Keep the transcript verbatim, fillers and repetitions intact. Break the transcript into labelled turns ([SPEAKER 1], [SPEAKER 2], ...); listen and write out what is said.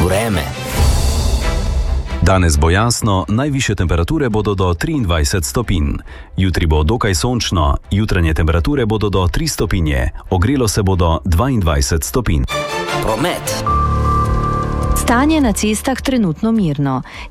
[SPEAKER 1] vreme.
[SPEAKER 2] Danes bo jasno, najvišje temperature bodo do triindvajset stopinj. Jutri bo dokaj sončno, jutranje temperature bodo do tri stopinje, ogrelo se bo do dvaindvajset stopinj.
[SPEAKER 1] Promet.
[SPEAKER 3] Stanje na cestah trenutno mirno.